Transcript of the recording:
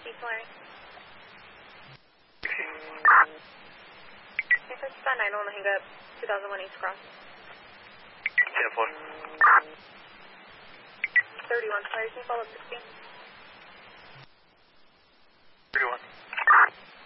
East Line. 9 hang up 2001 East Cross. 10-4. 31, sorry, can you follow up 16? 31.